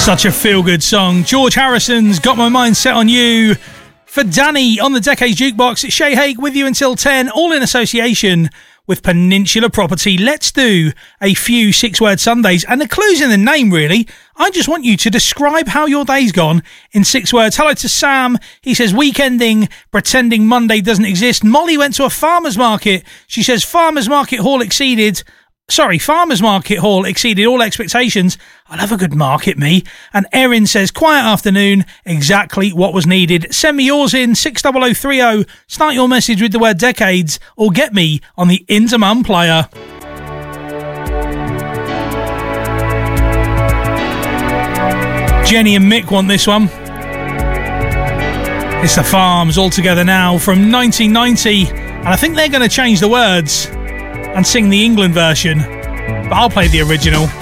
Such a feel-good song. George Harrison's Got My Mind Set on You. For Danny on the Decades Jukebox, it's Shay Haig with you until 10, all in association with Peninsula Property. Let's do a few six-word Sundays, and the clue's in the name, really. I just want you to describe how your day's gone in 6 words. Hello to Sam. He says, weekending, pretending Monday doesn't exist. Molly went to a farmer's market. She says, Farmer's Market Hall exceeded all expectations. I love a good market, me. And Erin says, quiet afternoon, exactly what was needed. Send me yours in 60030. Start your message with the word decades or get me on the Intermum player. Jenny and Mick want this one. It's the Farms all together now from 1990. And I think they're going to change the words and sing the England version, but I'll play the original.